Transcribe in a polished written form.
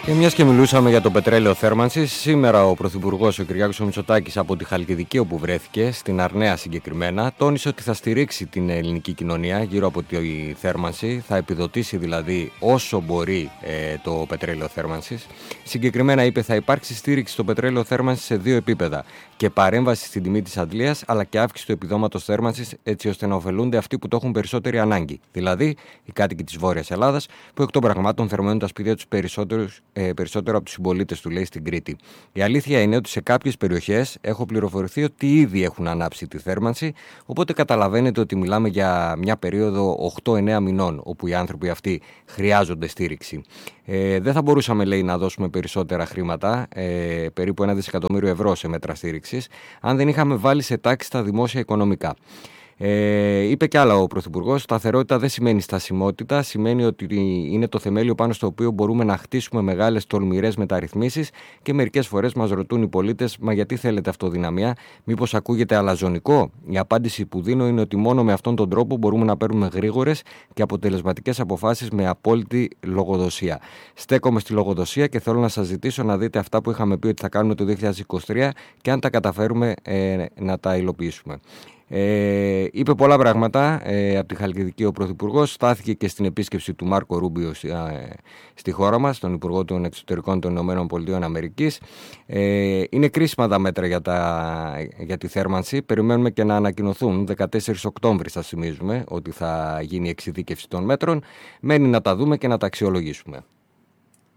Και μιας και μιλούσαμε για το πετρέλαιο θέρμανσης, σήμερα ο Πρωθυπουργός ο Κυριάκος Μητσοτάκης από τη Χαλκιδική όπου βρέθηκε, στην Αρναία συγκεκριμένα, τόνισε ότι θα στηρίξει την ελληνική κοινωνία γύρω από τη θέρμανση, θα επιδοτήσει δηλαδή όσο μπορεί το πετρέλαιο θέρμανσης. Συγκεκριμένα είπε θα υπάρξει στήριξη στο πετρέλαιο θέρμανσης σε δύο επίπεδα, και παρέμβαση στην τιμή της αντλίας αλλά και αύξηση του επιδόματος θέρμανσης, έτσι ώστε να ωφελούνται αυτοί που το έχουν περισσότερη ανάγκη, δηλαδή οι κάτοικοι της Βόρειας Ελλάδας που εκ των πραγμάτων θερμαίνουν τα σπίτια τους περισσότερο από τους συμπολίτες του, λέει, στην Κρήτη. Η αλήθεια είναι ότι σε κάποιες περιοχές έχω πληροφορηθεί ότι ήδη έχουν ανάψει τη θέρμανση, οπότε καταλαβαίνετε ότι μιλάμε για μια περίοδο 8-9 μηνών όπου οι άνθρωποι αυτοί χρειάζονται στήριξη. Δεν θα μπορούσαμε, λέει, να δώσουμε περισσότερα χρήματα, περίπου 1 δισεκατομμύριο ευρώ σε μέτρα στήριξης, αν δεν είχαμε βάλει σε τάξη τα δημόσια οικονομικά. Είπε κι άλλα ο Πρωθυπουργός: σταθερότητα δεν σημαίνει στασιμότητα, σημαίνει ότι είναι το θεμέλιο πάνω στο οποίο μπορούμε να χτίσουμε μεγάλες τολμηρές μεταρρυθμίσεις. Και μερικές φορές μας ρωτούν οι πολίτες, μα γιατί θέλετε αυτοδυναμία, μήπως ακούγεται αλαζονικό? Η απάντηση που δίνω είναι ότι μόνο με αυτόν τον τρόπο μπορούμε να παίρνουμε γρήγορες και αποτελεσματικές αποφάσεις με απόλυτη λογοδοσία. Στέκομαι στη λογοδοσία και θέλω να σας ζητήσω να δείτε αυτά που είχαμε πει ότι θα κάνουμε το 2023 και αν τα καταφέρουμε να τα υλοποιήσουμε. Είπε πολλά πράγματα από τη Χαλκιδική ο Πρωθυπουργός. Στάθηκε και στην επίσκεψη του Μάρκο Ρούμπιο στη χώρα μας, τον Υπουργό των Εξωτερικών των ΗΠΑ. Είναι κρίσιμα τα μέτρα για τη θέρμανση. Περιμένουμε και να ανακοινωθούν. 14 Οκτώβρη θα θυμίζουμε ότι θα γίνει η εξειδίκευση των μέτρων. Μένει να τα δούμε και να τα αξιολογήσουμε.